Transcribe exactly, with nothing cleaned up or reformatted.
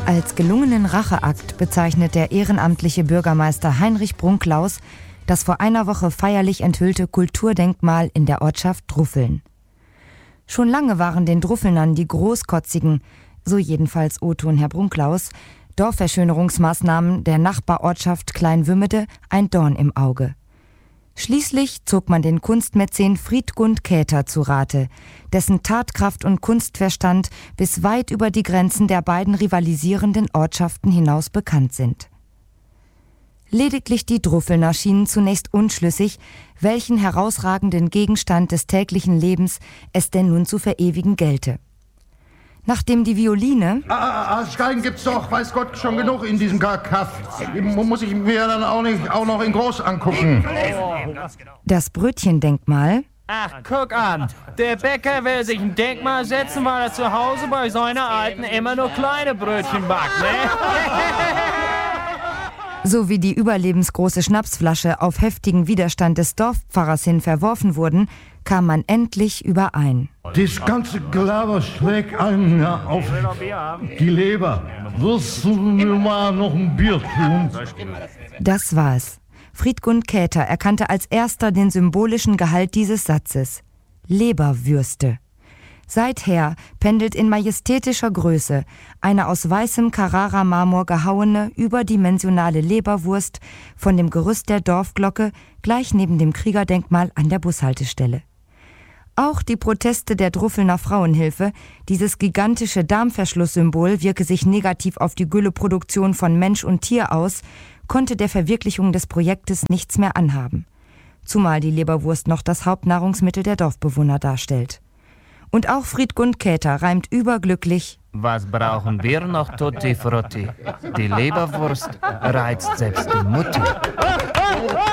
Als gelungenen Racheakt bezeichnet der ehrenamtliche Bürgermeister Heinrich Brunklaus das vor einer Woche feierlich enthüllte Kulturdenkmal in der Ortschaft Druffeln. Schon lange waren den Druffelnern die großkotzigen, so jedenfalls O-Ton Herr Brunklaus, Dorfverschönerungsmaßnahmen der Nachbarortschaft Kleinwümmede ein Dorn im Auge. Schließlich zog man den Kunstmäzen Friedgund Käther zu Rate, dessen Tatkraft und Kunstverstand bis weit über die Grenzen der beiden rivalisierenden Ortschaften hinaus bekannt sind. Lediglich die Druffelner schienen zunächst unschlüssig, welchen herausragenden Gegenstand des täglichen Lebens es denn nun zu verewigen gelte. Nachdem die Violine... Ah, ah, Stein gibt's doch, weiß Gott, schon genug in diesem Kaff. Muss ich mir dann auch nicht auch noch in groß angucken. Das Brötchendenkmal... Ach, guck an. Der Bäcker will sich ein Denkmal setzen, weil er zu Hause bei seiner Alten immer nur kleine Brötchen backt, ne? Sowie die überlebensgroße Schnapsflasche auf heftigen Widerstand des Dorfpfarrers hin verworfen wurden, kam man endlich überein. Das ganze Gelaber schlägt einen ja auf die Leber. Wirst du mir mal noch ein Bier tun? Das war es. Friedgund Käther erkannte als erster den symbolischen Gehalt dieses Satzes. Leberwürste. Seither pendelt in majestätischer Größe eine aus weißem Carrara-Marmor gehauene, überdimensionale Leberwurst von dem Gerüst der Dorfglocke gleich neben dem Kriegerdenkmal an der Bushaltestelle. Auch die Proteste der Druffelner Frauenhilfe, dieses gigantische Darmverschlusssymbol wirke sich negativ auf die Gülleproduktion von Mensch und Tier aus, konnte der Verwirklichung des Projektes nichts mehr anhaben. Zumal die Leberwurst noch das Hauptnahrungsmittel der Dorfbewohner darstellt. Und auch Friedgund Käther reimt überglücklich: Was brauchen wir noch, Tutti Frutti? Die Leberwurst reizt selbst die Mutti.